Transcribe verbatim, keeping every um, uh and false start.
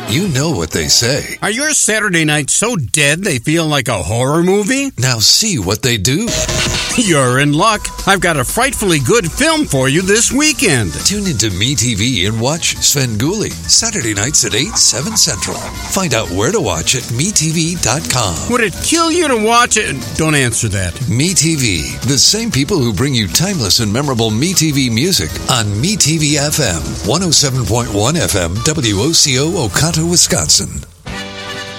You know what they say. Are your Saturday nights so dead they feel like a horror movie? Now see what they do. You're in luck. I've got a frightfully good film for you this weekend. Tune into MeTV and watch Svengoolie, Saturday nights at eight, seven Central. Find out where to watch at me T V dot com. Would it kill you to watch it? Don't answer that. MeTV, the same people who bring you timeless and memorable MeTV music on MeTV F M, one oh seven point one F M, W O C O, Oconto, Wisconsin.